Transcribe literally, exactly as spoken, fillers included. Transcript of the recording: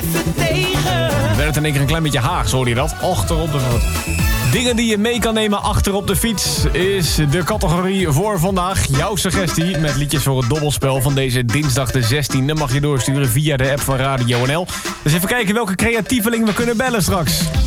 even tegen. Werd het in één keer een klein beetje Haags, hoorde je dat? Achterop de fiets. Dingen die je mee kan nemen achterop de fiets is de categorie voor vandaag. Jouw suggestie met liedjes voor het dobbelspel van deze dinsdag de zestiende mag je doorsturen via de app van Radio N L. Dus even kijken welke creatieveling we kunnen bellen straks.